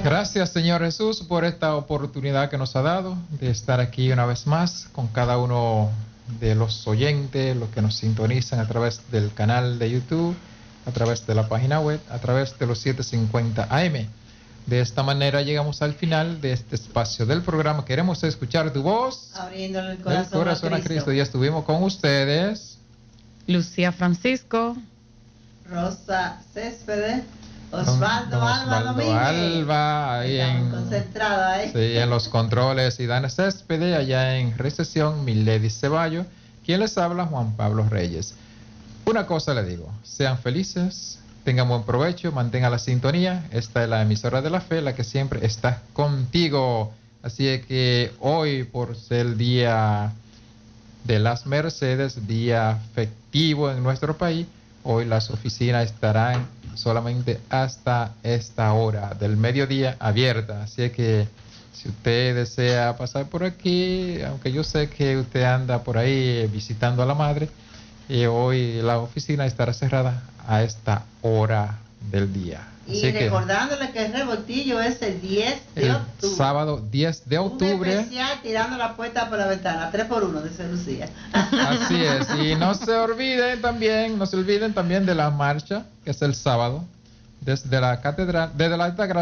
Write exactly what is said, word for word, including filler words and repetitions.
Gracias, Señor Jesús, por esta oportunidad que nos ha dado de estar aquí una vez más con cada uno de los oyentes, los que nos sintonizan a través del canal de YouTube, a través de la página web, a través de los setecientos cincuenta A M. De esta manera llegamos al final de este espacio del programa. Queremos escuchar tu voz. Abriéndole el corazón, el corazón a, Cristo. a Cristo. Y estuvimos con ustedes. Lucía Francisco. Rosa Céspedes. Osvaldo, Osvaldo Alba Domínguez. Alba, ahí en, concentrado ahí. Sí, en los controles. Y Dana Céspedes, allá en recepción, Milady Ceballo. Quien les habla, Juan Pablo Reyes. Una cosa le digo, sean felices, tengan buen provecho, mantengan la sintonía. Esta es la emisora de la fe, la que siempre está contigo. Así es que hoy, por ser el día de las Mercedes, día festivo en nuestro país, hoy las oficinas estarán solamente hasta esta hora del mediodía abierta. Así es que si usted desea pasar por aquí, aunque yo sé que usted anda por ahí visitando a la madre, y hoy la oficina estará cerrada a esta hora del día. Y Así recordándole que, que el revoltillo es el diez de el octubre. Sábado diez de octubre. Un especial tirando la puerta por la ventana, tres por uno, dice Lucía. Así es. Y no se olviden también, no se olviden también de la marcha, que es el sábado, desde la catedral, desde la Alta Gracia.